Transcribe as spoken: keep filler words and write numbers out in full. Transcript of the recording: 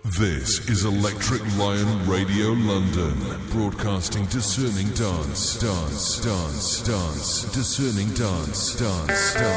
This is Electric Lion Radio London, broadcasting discerning dance, dance, dance, dance, discerning dance, dance, dance.